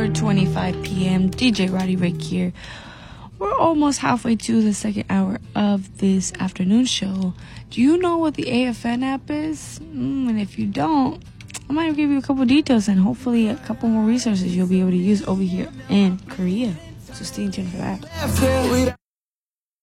4:25 p.m. DJ Roddy Rick here. We're almost halfway to the second hour of this afternoon show. Do you know what the AFN app is? And if you don't, I might give you a couple details and hopefully a couple more resources you'll be able to use over here in Korea. So stay tuned for that.